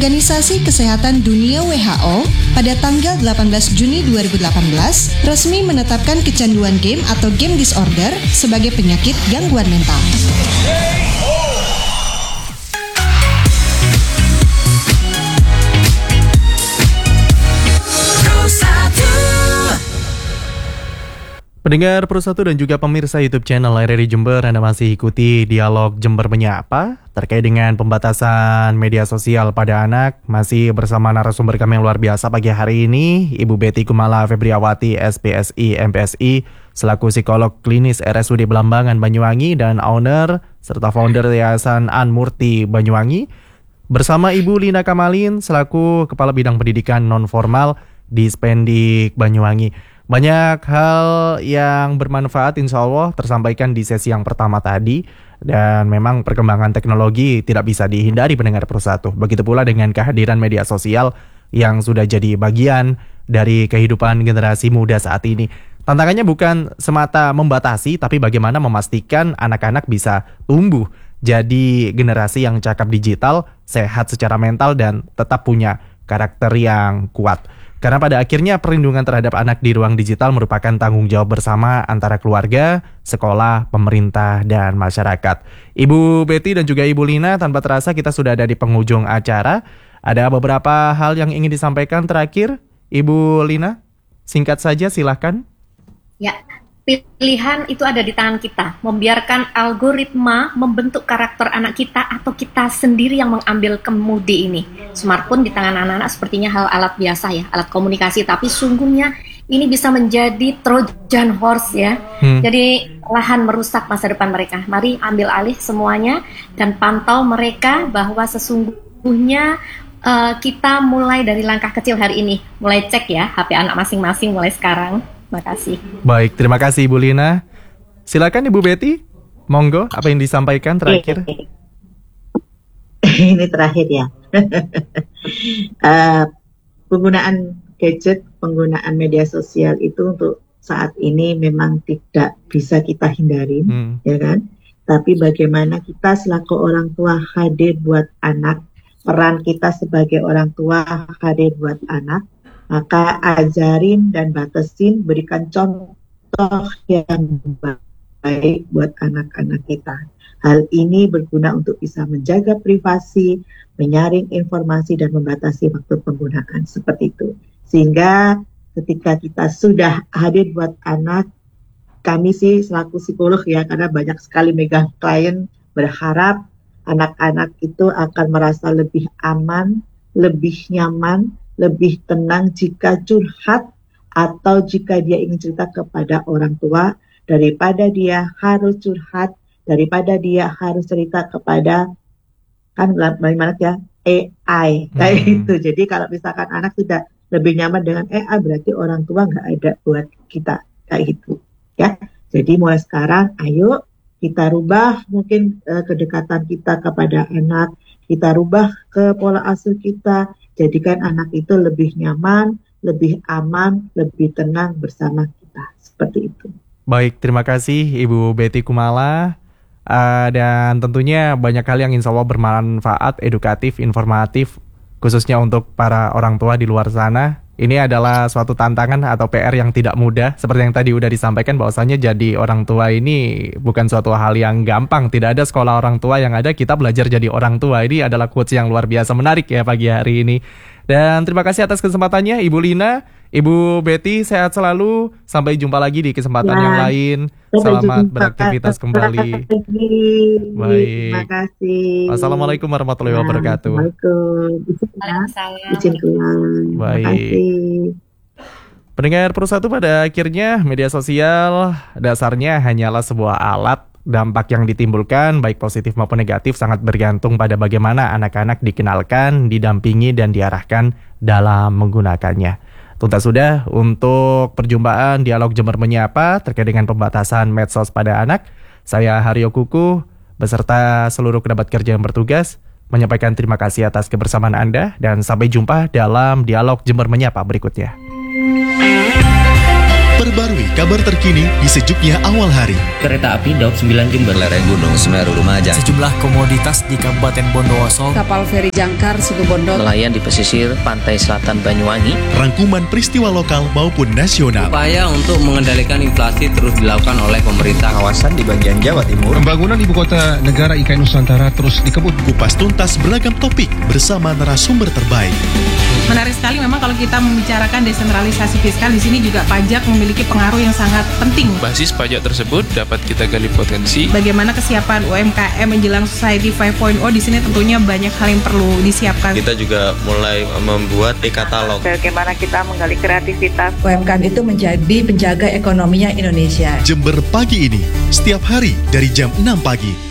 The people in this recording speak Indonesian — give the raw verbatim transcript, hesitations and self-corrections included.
Organisasi Kesehatan Dunia W H O pada tanggal delapan belas Juni dua ribu delapan belas resmi menetapkan kecanduan game atau game disorder sebagai penyakit gangguan mental. Pendengar Pro satu dan juga pemirsa YouTube channel R R I Jember, Anda masih ikuti Dialog Jember Menyapa terkait dengan pembatasan media sosial pada anak. Masih bersama narasumber kami yang luar biasa pagi hari ini, Ibu Betty Kumala Febriawati, S P S I M P S I, selaku psikolog klinis R S U D Belambangan Banyuwangi dan owner serta founder Yayasan An Murti Banyuwangi, bersama Ibu Lina Kamalin selaku Kepala Bidang Pendidikan Non-Formal di Spendik Banyuwangi. Banyak hal yang bermanfaat insya Allah tersampaikan di sesi yang pertama tadi. Dan memang perkembangan teknologi tidak bisa dihindari pendengar Pro satu. Begitu pula dengan kehadiran media sosial yang sudah jadi bagian dari kehidupan generasi muda saat ini. Tantangannya bukan semata membatasi, tapi bagaimana memastikan anak-anak bisa tumbuh jadi generasi yang cakap digital, sehat secara mental, dan tetap punya karakter yang kuat. Karena pada akhirnya perlindungan terhadap anak di ruang digital merupakan tanggung jawab bersama antara keluarga, sekolah, pemerintah, dan masyarakat. Ibu Betty dan juga Ibu Lina, tanpa terasa kita sudah ada di penghujung acara. Ada beberapa hal yang ingin disampaikan terakhir. Ibu Lina, singkat saja silahkan. Ya, pilihan itu ada di tangan kita. Membiarkan algoritma membentuk karakter anak kita atau kita sendiri yang mengambil kemudi ini. Smartphone di tangan anak-anak sepertinya hal alat biasa ya, alat komunikasi. Tapi sungguhnya ini bisa menjadi Trojan horse ya. Hmm. Jadi lahan merusak masa depan mereka. Mari ambil alih semuanya dan pantau mereka bahwa sesungguhnya uh, kita mulai dari langkah kecil hari ini. Mulai cek ya H P anak masing-masing mulai sekarang. Terima kasih. Baik, terima kasih Ibu Lina. Silakan Ibu Betty, monggo apa yang disampaikan terakhir. Ini terakhir ya. uh, penggunaan gadget, penggunaan media sosial itu untuk saat ini memang tidak bisa kita hindari, hmm. ya kan? Tapi bagaimana kita selaku orang tua hadir buat anak, peran kita sebagai orang tua hadir buat anak. Maka ajarin dan batasin, berikan contoh yang baik buat anak-anak kita. Hal ini berguna untuk bisa menjaga privasi, menyaring informasi, dan membatasi waktu penggunaan seperti itu. Sehingga ketika kita sudah hadir buat anak, kami sih selaku psikolog ya, karena banyak sekali megang klien, berharap anak-anak itu akan merasa lebih aman, lebih nyaman, lebih tenang jika curhat atau jika dia ingin cerita kepada orang tua daripada dia harus curhat, daripada dia harus cerita kepada kan bagaimana ya A I kayak hmm. gitu. Jadi kalau misalkan anak sudah lebih nyaman dengan A I berarti orang tua nggak ada buat kita kayak gitu ya. Jadi mulai sekarang ayo kita rubah mungkin uh, kedekatan kita kepada anak, kita rubah ke pola asuh kita. Jadikan anak itu lebih nyaman, lebih aman, lebih tenang bersama kita. Seperti itu. Baik, terima kasih Ibu Betty Kumala. Uh, dan tentunya banyak hal yang insya Allah bermanfaat, edukatif, informatif, khususnya untuk para orang tua di luar sana. Ini adalah suatu tantangan atau P R yang tidak mudah. Seperti yang tadi udah disampaikan bahwasanya jadi orang tua ini bukan suatu hal yang gampang. Tidak ada sekolah orang tua, yang ada kita belajar jadi orang tua. Ini adalah quotes yang luar biasa menarik ya pagi hari ini. Dan terima kasih atas kesempatannya Ibu Lina, Ibu Betty, sehat selalu. Sampai jumpa lagi di kesempatan ya. yang lain. Selamat beraktivitas kembali. Baik. Terima kasih. Wassalamualaikum warahmatullahi wabarakatuh. Waalaikumsalam. Baik. Pendengar Pro satu, pada akhirnya media sosial dasarnya hanyalah sebuah alat. Dampak yang ditimbulkan baik positif maupun negatif sangat bergantung pada bagaimana anak-anak dikenalkan, didampingi, dan diarahkan dalam menggunakannya. Tuntas sudah untuk perjumpaan Dialog Jember Menyapa terkait dengan pembatasan medsos pada anak. Saya Haryo Kuku beserta seluruh kerabat kerja yang bertugas menyampaikan terima kasih atas kebersamaan Anda dan sampai jumpa dalam Dialog Jember Menyapa berikutnya. Perbarui kabar terkini di sejuknya awal hari. Kereta api Daup sembilan Jember, lereng Gunung Semeru Lumajang, sejumlah komoditas di Kabupaten Bondowoso, kapal feri Jangkar Situbondo, nelayan di pesisir pantai selatan Banyuwangi, rangkuman peristiwa lokal maupun nasional. Upaya untuk mengendalikan inflasi terus dilakukan oleh pemerintah kawasan di bagian Jawa Timur. Pembangunan ibu kota negara I K N Nusantara terus dikebut. Kupas tuntas beragam topik bersama narasumber terbaik. Menarik sekali memang kalau kita membicarakan desentralisasi fiskal, di sini juga pajak memiliki pengaruh yang sangat penting. Basis pajak tersebut dapat kita gali potensi. Bagaimana kesiapan U M K M menjelang Society lima titik nol, di sini tentunya banyak hal yang perlu disiapkan. Kita juga mulai membuat e-katalog. Bagaimana kita menggali kreativitas. U M K M itu menjadi penjaga ekonominya Indonesia. Jember Pagi ini, setiap hari dari jam enam pagi.